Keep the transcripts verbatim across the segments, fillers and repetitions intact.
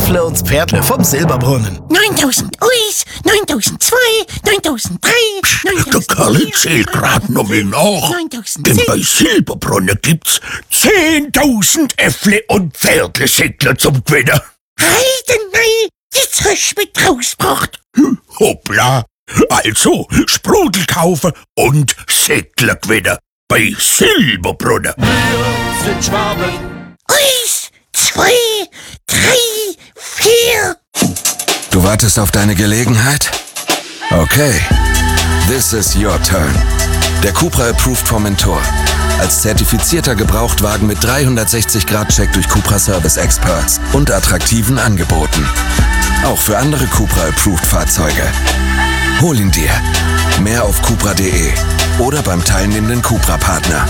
Äffle und Pferdle vom Silberbrunnen. neuntausend Eins, neuntausendzwei, neuntausenddrei, Der Kerl zählt grad noch mal nach. Denn bei Silberbrunnen gibt's zehntausend Äffle und Pferdle-Säckler zum Gewinnen. Heidenei, jetzt hast du mich rausgebracht. Hm, hoppla. Also, Sprudel kaufen und Säckler gewinnen. Bei Silberbrunnen. Wir sind Schwaben. Eins, zwei, drei, vier. Du wartest auf deine Gelegenheit? Okay. This is your turn. Der Cupra Approved Formentor. Als zertifizierter Gebrauchtwagen mit dreihundertsechzig Grad Check durch Cupra Service Experts und attraktiven Angeboten. Auch für andere Cupra Approved Fahrzeuge. Hol ihn dir. Mehr auf cupra punkt de oder beim teilnehmenden Cupra-Partner.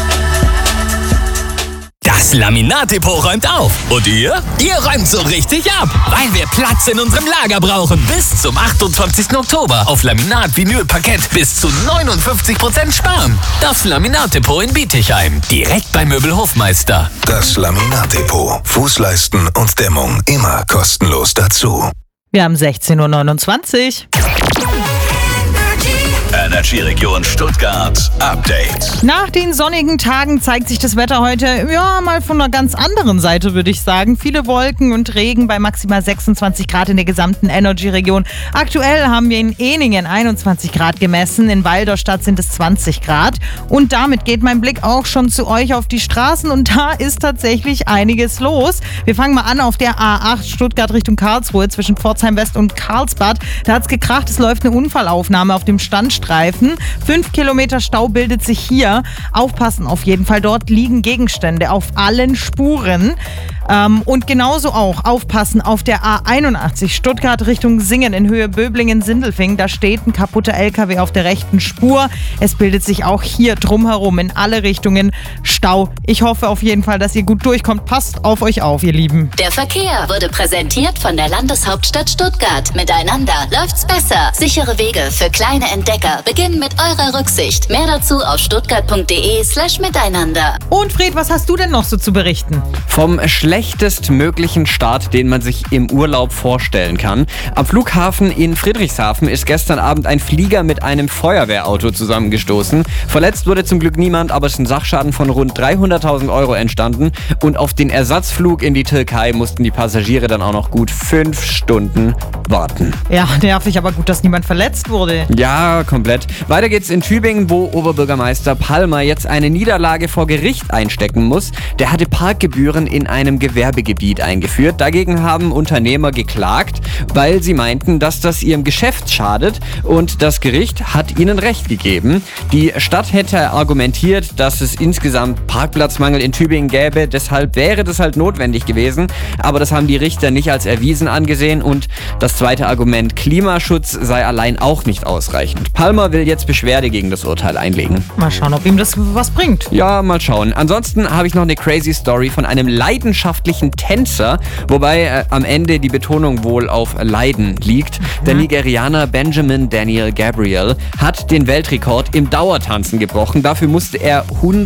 Das Laminat-Depot räumt auf. Und ihr? Ihr räumt so richtig ab, weil wir Platz in unserem Lager brauchen. Bis zum achtundzwanzigsten Oktober auf Laminat, Vinyl, Parkett bis zu neunundfünfzig Prozent sparen. Das Laminat-Depot in Bietigheim. Direkt bei Möbelhofmeister. Das Laminat-Depot. Fußleisten und Dämmung immer kostenlos dazu. Wir haben sechzehn Uhr neunundzwanzig. Energy-Region Stuttgart Update. Nach den sonnigen Tagen zeigt sich das Wetter heute, ja, mal von einer ganz anderen Seite, würde ich sagen. Viele Wolken und Regen bei maximal sechsundzwanzig Grad in der gesamten Energy-Region. Aktuell haben wir in Ehningen einundzwanzig Grad gemessen, in Walderstadt sind es zwanzig Grad. Und damit geht mein Blick auch schon zu euch auf die Straßen und da ist tatsächlich einiges los. Wir fangen mal an auf der A acht Stuttgart Richtung Karlsruhe zwischen Pforzheim West und Karlsbad. Da hat's gekracht, es läuft eine Unfallaufnahme auf dem Standstreifen. Fünf Kilometer Stau bildet sich hier. Aufpassen auf jeden Fall, dort liegen Gegenstände auf allen Spuren. Ähm, und genauso auch aufpassen auf der A einundachtzig Stuttgart Richtung Singen in Höhe Böblingen-Sindelfingen. Da steht ein kaputter L K W auf der rechten Spur. Es bildet sich auch hier drumherum in alle Richtungen Stau. Ich hoffe auf jeden Fall, dass ihr gut durchkommt. Passt auf euch auf, ihr Lieben. Der Verkehr wurde präsentiert von der Landeshauptstadt Stuttgart. Miteinander läuft's besser. Sichere Wege für kleine Entdecker beginnen mit eurer Rücksicht. Mehr dazu auf stuttgart punkt de slash miteinander. Und Fred, was hast du denn noch so zu berichten? Vom schlechtestmöglichen Start, den man sich im Urlaub vorstellen kann. Am Flughafen in Friedrichshafen ist gestern Abend ein Flieger mit einem Feuerwehrauto zusammengestoßen. Verletzt wurde zum Glück niemand, aber es ist ein Sachschaden von rund dreihunderttausend Euro entstanden. Und auf den Ersatzflug in die Türkei mussten die Passagiere dann auch noch gut fünf Stunden warten. Ja, nervig, aber gut, dass niemand verletzt wurde. Ja, komplett. Weiter geht's in Tübingen, wo Oberbürgermeister Palmer jetzt eine Niederlage vor Gericht einstecken muss. Der hatte Parkgebühren in einem Gewerbegebiet eingeführt. Dagegen haben Unternehmer geklagt, weil sie meinten, dass das ihrem Geschäft schadet und das Gericht hat ihnen Recht gegeben. Die Stadt hätte argumentiert, dass es insgesamt Parkplatzmangel in Tübingen gäbe, deshalb wäre das halt notwendig gewesen, aber das haben die Richter nicht als erwiesen angesehen und das zweite Argument Klimaschutz sei allein auch nicht ausreichend. Palmer will jetzt Beschwerde gegen das Urteil einlegen. Mal schauen, ob ihm das was bringt. Ja, mal schauen. Ansonsten habe ich noch eine crazy Story von einem leidenschaftlichen Tänzer, wobei äh, am Ende die Betonung wohl auf Leiden liegt. Mhm. Der Nigerianer Benjamin Daniel Gabriel hat den Weltrekord im Dauertanzen gebrochen. Dafür musste er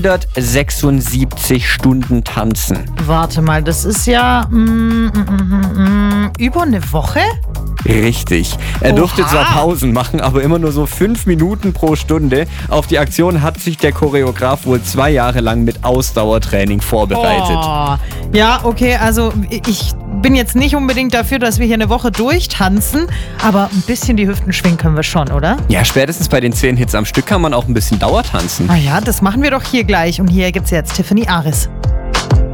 hundertsechsundsiebzig Stunden tanzen. Warte mal, das ist ja mm, mm, mm, mm, über eine Woche? Richtig. Er durfte Oha. zwar Pausen machen, aber immer nur so fünf Minuten pro Stunde. Auf die Aktion hat sich der Choreograf wohl zwei Jahre lang mit Ausdauertraining vorbereitet. Oh. Ja, okay, also ich bin jetzt nicht unbedingt dafür, dass wir hier eine Woche durchtanzen, aber ein bisschen die Hüften schwingen können wir schon, oder? Ja, spätestens bei den zehn Hits am Stück kann man auch ein bisschen Dauertanzen. Ah ja, das machen wir doch hier gleich und hier gibt's jetzt Tiffany Aris.